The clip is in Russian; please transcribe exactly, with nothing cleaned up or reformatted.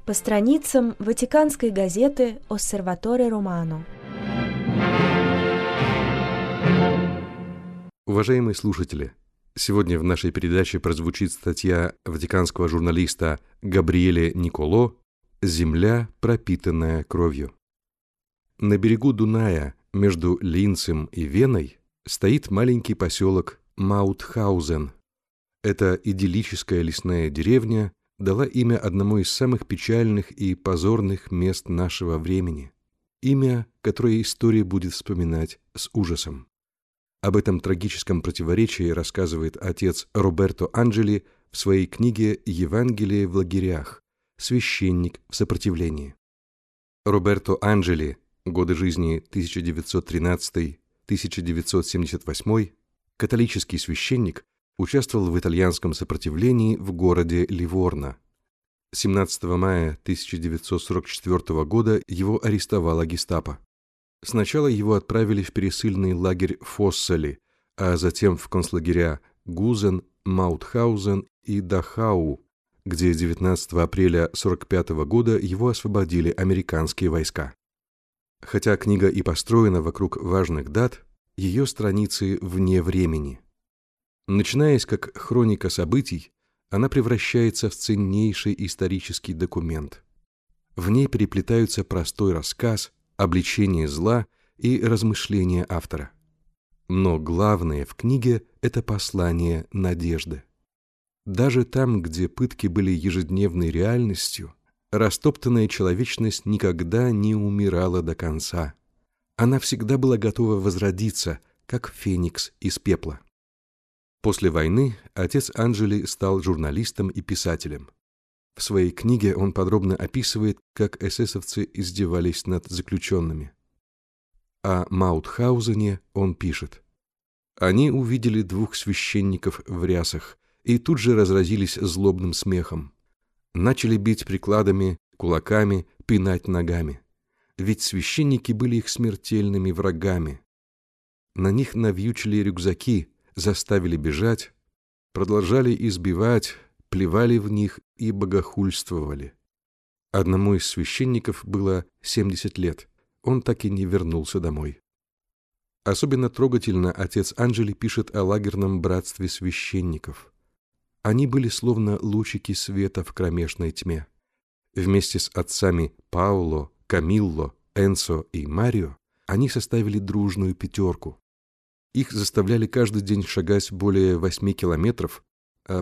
По страницам Ватиканской газеты «Оссерваторе Романо». Уважаемые слушатели, сегодня в нашей передаче прозвучит статья ватиканского журналиста Габриэле Николо «Земля, пропитанная кровью». На берегу Дуная, между Линцем и Веной, стоит маленький поселок Маутхаузен. Эта идиллическая лесная деревня дала имя одному из самых печальных и позорных мест нашего времени, имя, которое история будет вспоминать с ужасом. Об этом трагическом противоречии рассказывает отец Роберто Анджели в своей книге «Евангелие в лагерях. Священник в сопротивлении». Роберто Анджели, годы жизни тысяча девятьсот тринадцатый — тысяча девятьсот семьдесят восьмой, католический священник, участвовал в итальянском сопротивлении в городе Ливорно. семнадцатого мая тысяча девятьсот сорок четвёртого года его арестовала гестапо. Сначала его отправили в пересыльный лагерь Фоссали, а затем в концлагеря Гузен, Маутхаузен и Дахау, где девятнадцатого апреля сорок пятого года его освободили американские войска. Хотя книга и построена вокруг важных дат, ее страницы вне времени. Начинаясь как хроника событий, она превращается в ценнейший исторический документ. В ней переплетаются простой рассказ, обличение зла и размышления автора. Но главное в книге – это послание надежды. Даже там, где пытки были ежедневной реальностью, растоптанная человечность никогда не умирала до конца. Она всегда была готова возродиться, как феникс из пепла. После войны отец Анджели стал журналистом и писателем. В своей книге он подробно описывает, как эсэсовцы издевались над заключенными. О Маутхаузене он пишет: «Они увидели двух священников в рясах и тут же разразились злобным смехом. Начали бить прикладами, кулаками, пинать ногами. Ведь священники были их смертельными врагами. На них навьючили рюкзаки, заставили бежать, продолжали избивать, плевали в них и богохульствовали. Одному из священников было семьдесят лет, он так и не вернулся домой». Особенно трогательно отец Анджели пишет о лагерном братстве священников. Они были словно лучики света в кромешной тьме. Вместе с отцами Пауло, Камилло, Энцо и Марио они составили дружную пятерку. Их заставляли каждый день шагать более восьми километров,